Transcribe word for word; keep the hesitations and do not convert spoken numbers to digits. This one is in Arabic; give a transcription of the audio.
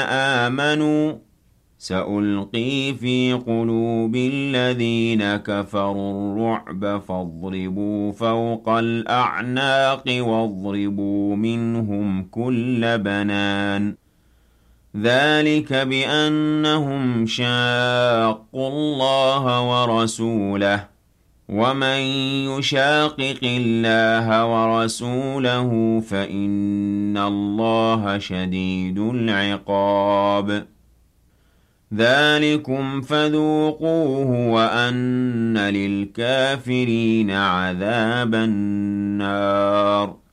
آمنوا سألقي في قلوب الذين كفروا الرعب فاضربوا فوق الأعناق واضربوا منهم كل بنان ذلك بأنهم شاقوا الله ورسوله ومن يشاقق الله ورسوله فإن الله شديد العقاب ذلكم فذوقوه وأن للكافرين عذاب النار